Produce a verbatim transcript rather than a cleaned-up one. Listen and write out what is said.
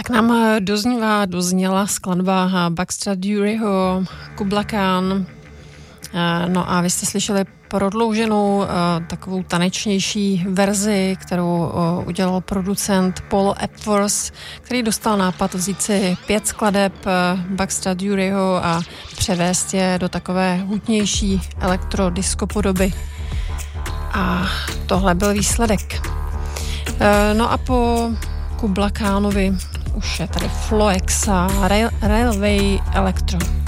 Tak nám doznívá, dozněla skladba Baxtera Duryho Kubla Khan. No a vy jste slyšeli prodlouženou takovou tanečnější verzi, kterou udělal producent Paul Epworth, který dostal nápad vzít si pět skladeb Baxtera Duryho a převést je do takové hutnější elektrodisco podoby. A tohle byl výsledek. No a po Kubla Khanovi už je tady Floex a Railway Electro.